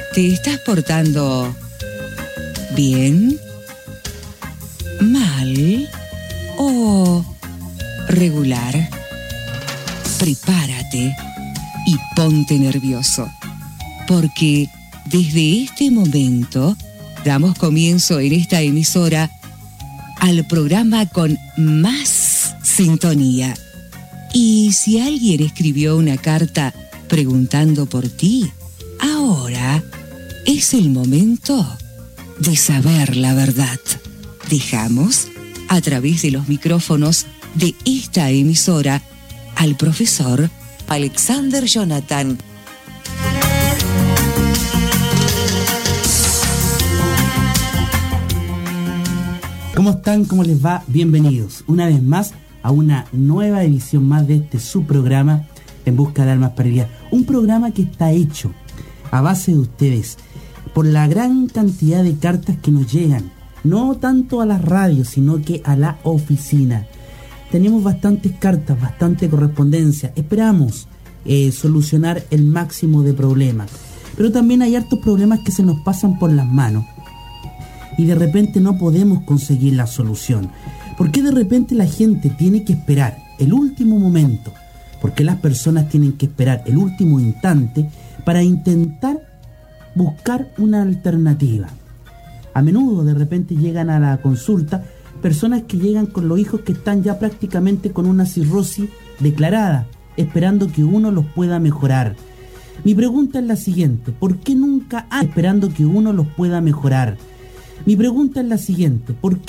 ¿Te estás portando bien, mal o regular? Prepárate y ponte nervioso, porque desde este momento damos comienzo en esta emisora al programa con más sintonía. Y si alguien escribió una carta preguntando por ti, ahora es el momento de saber la verdad. Dejamos, a través de los micrófonos de esta emisora, al profesor Alexander Jonathan. ¿Cómo están? ¿Cómo les va? Bienvenidos una vez más a una nueva edición más de este su programa En Busca de Almas Perdidas. Un programa que está hecho a base de ustedes por la gran cantidad de cartas que nos llegan, no tanto a la radio, sino que a la oficina. Tenemos bastantes cartas, bastante correspondencia. Esperamos solucionar el máximo de problemas, pero también hay hartos problemas que se nos pasan por las manos y de repente no podemos conseguir la solución. ¿Por qué de repente la gente tiene que esperar el último momento? ¿Por qué las personas tienen que esperar el último instante para intentar buscar una alternativa? A menudo de repente llegan a la consulta personas que llegan con los hijos que están ya prácticamente con una cirrosis declarada, esperando que uno los pueda mejorar. Mi pregunta es la siguiente: ¿por qué nunca esperando que uno los pueda mejorar? Mi pregunta es la siguiente: ¿por qué